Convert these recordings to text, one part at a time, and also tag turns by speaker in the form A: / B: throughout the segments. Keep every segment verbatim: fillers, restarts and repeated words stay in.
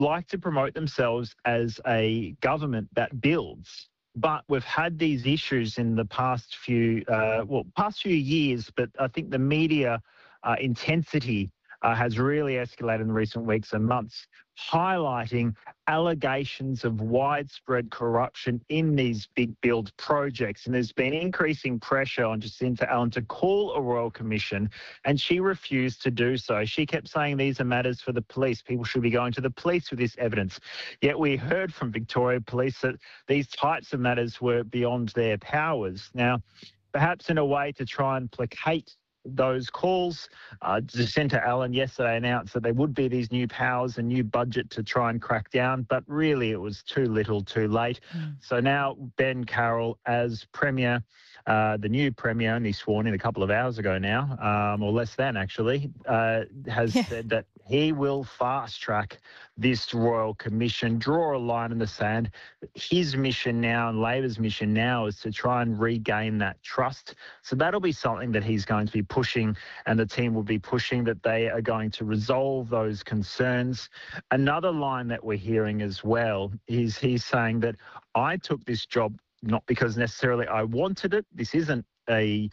A: like to promote themselves as a government that builds. But we've had these issues in the past few, uh, well, past few years, but I think the media uh, intensity uh, has really escalated in recent weeks and months, highlighting allegations of widespread corruption in these big build projects. And there's been increasing pressure on Jacinta Allen to call a royal commission, and she refused to do so. She kept saying these are matters for the police. People should be going to the police with this evidence. Yet we heard from Victoria Police that these types of matters were beyond their powers. Now, perhaps in a way to try and placate those calls, uh, Jacinta Allen yesterday announced that there would be these new powers and new budget to try and crack down, but really it was too little too late. Mm. So now Ben Carroll as Premier, uh, the new Premier, only sworn in a couple of hours ago now, um, or less than actually, uh, has yeah. said that he will fast-track this Royal Commission, draw a line in the sand. His mission now and Labor's mission now is to try and regain that trust. So that'll be something that he's going to be pushing, and the team will be pushing, that they are going to resolve those concerns. Another line that we're hearing as well is he's saying that I took this job not because necessarily I wanted it. This isn't a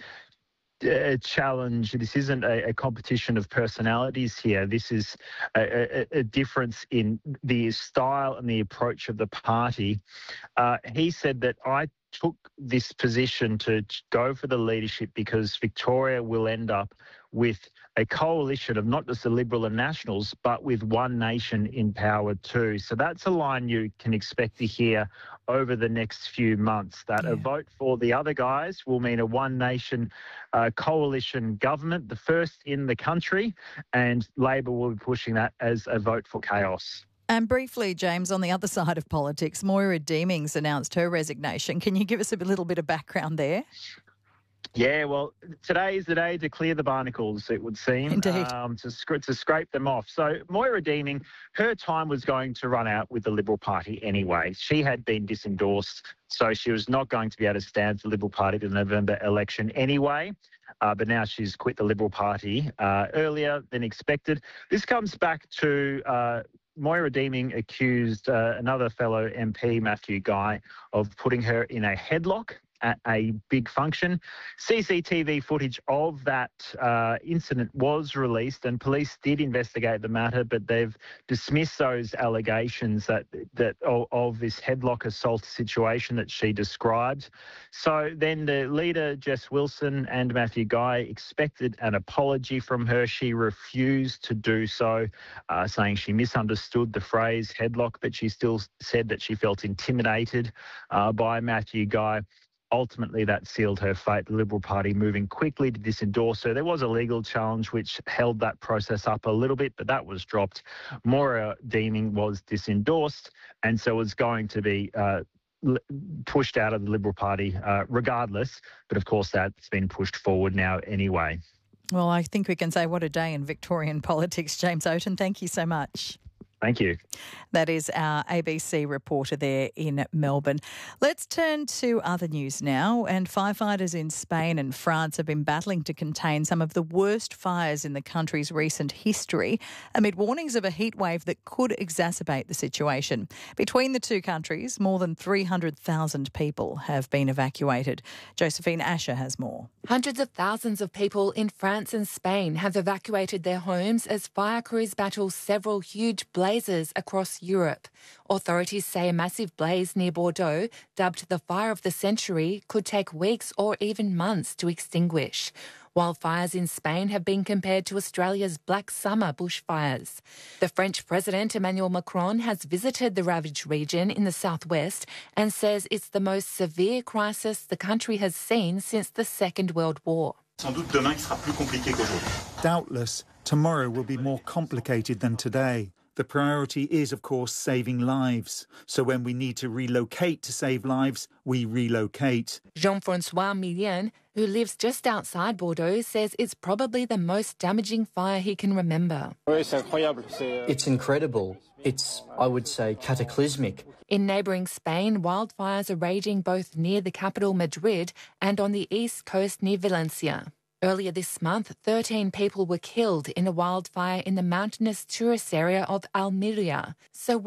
A: a challenge. This isn't a, a competition of personalities here. This is a, a, a difference in the style and the approach of the party. Uh, he said that I took this position to go for the leadership because Victoria will end up with a coalition of not just the Liberal and Nationals, but with One Nation in power too. So that's a line you can expect to hear over the next few months, that yeah. a vote for the other guys will mean a One Nation uh, coalition government, the first in the country, and Labor will be pushing that as a vote for chaos.
B: And briefly, James, on the other side of politics, Moira Deemings announced her resignation. Can you give us a little bit of background there?
A: Yeah, well, today is the day to clear the barnacles, it would seem,
B: Indeed.
A: Um, to, sc- to scrape them off. So Moira Deeming, her time was going to run out with the Liberal Party anyway. She had been disendorsed, so she was not going to be able to stand for the Liberal Party to the November election anyway. Uh, but now she's quit the Liberal Party uh, earlier than expected. This comes back to Uh, Moira Deeming accused uh, another fellow M P, Matthew Guy, of putting her in a headlock at a big function. C C T V footage of that uh, incident was released, and police did investigate the matter, but they've dismissed those allegations that that of, of this headlock assault situation that she described. So then the leader, Jess Wilson, and Matthew Guy expected an apology from her. She refused to do so, uh, saying she misunderstood the phrase headlock, but she still said that she felt intimidated uh, by Matthew Guy. Ultimately, that sealed her fate, the Liberal Party moving quickly to disendorse her. There was a legal challenge which held that process up a little bit, but that was dropped. Moira Deeming was disendorsed, and so was going to be uh, pushed out of the Liberal Party uh, regardless. But of course, that's been pushed forward now anyway.
B: Well, I think we can say what a day in Victorian politics. James Oaten, thank you so much.
A: Thank you.
B: That is our A B C reporter there in Melbourne. Let's turn to other news now. And firefighters in Spain and France have been battling to contain some of the worst fires in the country's recent history amid warnings of a heatwave that could exacerbate the situation. Between the two countries, more than three hundred thousand people have been evacuated. Josephine Asher has more.
C: Hundreds of thousands of people in France and Spain have evacuated their homes as fire crews battle several huge blazes across Europe. Authorities say a massive blaze near Bordeaux, dubbed the fire of the century, could take weeks or even months to extinguish. Wildfires in Spain have been compared to Australia's Black Summer bushfires. The French President Emmanuel Macron has visited the ravaged region in the southwest and says it's the most severe crisis the country has seen since the Second World War.
D: Doubtless, tomorrow will be more complicated than today. The priority is, of course, saving lives. So when we need to relocate to save lives, we relocate.
C: Jean-Francois Millien, who lives just outside Bordeaux, says it's probably the most damaging fire he can remember.
E: It's incredible. It's, I would say, cataclysmic.
C: In neighbouring Spain, wildfires are raging both near the capital Madrid and on the east coast near Valencia. Earlier this month, thirteen people were killed in a wildfire in the mountainous tourist area of Almeria. So